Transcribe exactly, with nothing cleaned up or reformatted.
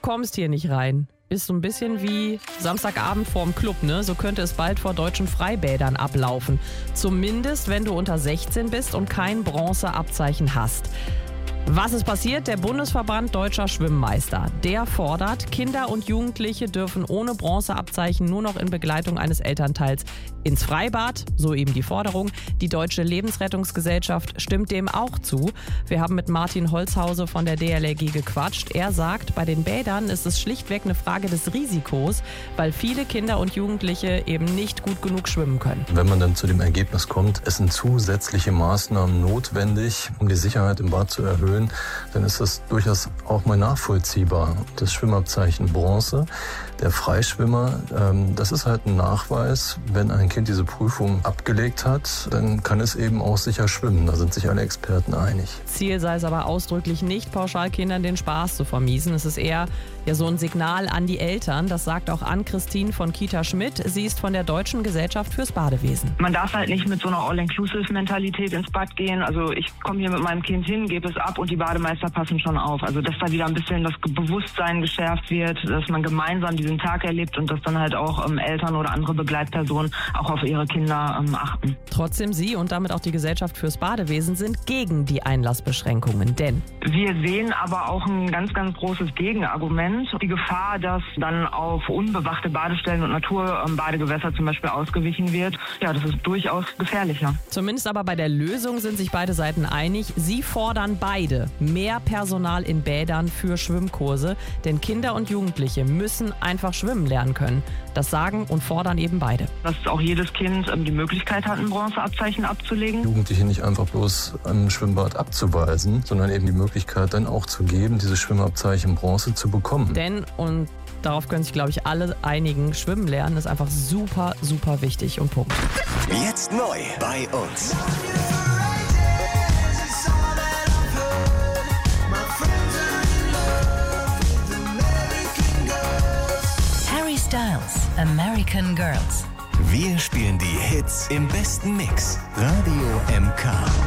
kommst hier nicht rein. Ist so ein bisschen wie Samstagabend vorm Club, ne? So könnte es bald vor deutschen Freibädern ablaufen. Zumindest, wenn du unter sechzehn bist und kein Bronzeabzeichen hast. Was ist passiert? Der Bundesverband Deutscher Schwimmmeister, der fordert, Kinder und Jugendliche dürfen ohne Bronzeabzeichen nur noch in Begleitung eines Elternteils ins Freibad, so eben die Forderung. Die Deutsche Lebensrettungsgesellschaft stimmt dem auch zu. Wir haben mit Martin Holzhause von der D L R G gequatscht. Er sagt, bei den Bädern ist es schlichtweg eine Frage des Risikos, weil viele Kinder und Jugendliche eben nicht gut genug schwimmen können. Wenn man dann zu dem Ergebnis kommt, es sind zusätzliche Maßnahmen notwendig, um die Sicherheit im Bad zu erhöhen, dann ist das durchaus auch mal nachvollziehbar. Das Schwimmabzeichen Bronze, der Freischwimmer, ähm, das ist halt ein Nachweis. Wenn ein Kind diese Prüfung abgelegt hat, dann kann es eben auch sicher schwimmen. Da sind sich alle Experten einig. Ziel sei es aber ausdrücklich nicht, pauschal Kindern den Spaß zu vermiesen. Es ist eher ja, so ein Signal an die Eltern. Das sagt auch Ann-Christine von Kita Schmidt. Sie ist von der Deutschen Gesellschaft fürs Badewesen. Man darf halt nicht mit so einer All-Inclusive-Mentalität ins Bad gehen. Also ich komme hier mit meinem Kind hin, gebe es ab und die Bademeister passen schon auf. Also dass da wieder ein bisschen das Bewusstsein geschärft wird, dass man gemeinsam diesen Tag erlebt und dass dann halt auch ähm, Eltern oder andere Begleitpersonen auch auf ihre Kinder ähm, achten. Trotzdem sie und damit auch die Gesellschaft fürs Badewesen sind gegen die Einlassbeschränkungen, denn wir sehen aber auch ein ganz, ganz großes Gegenargument. Die Gefahr, dass dann auf unbewachte Badestellen und Naturbadegewässer zum Beispiel ausgewichen wird, ja, das ist durchaus gefährlicher. Zumindest aber bei der Lösung sind sich beide Seiten einig. Sie fordern beide mehr Personal in Bädern für Schwimmkurse, denn Kinder und Jugendliche müssen einfach schwimmen lernen können. Das sagen und fordern eben beide. Dass auch jedes Kind ähm, die Möglichkeit hat, ein Bronzeabzeichen abzulegen. Jugendliche nicht einfach bloß am Schwimmbad abzuweisen, sondern eben die Möglichkeit dann auch zu geben, dieses Schwimmabzeichen Bronze zu bekommen. Denn, und darauf können sich, glaube ich, alle einigen, Schwimmen lernen ist einfach super, super wichtig und Punkt. Jetzt neu bei uns. Harry Styles, American Girls. Wir spielen die Hits im besten Mix. Radio M K.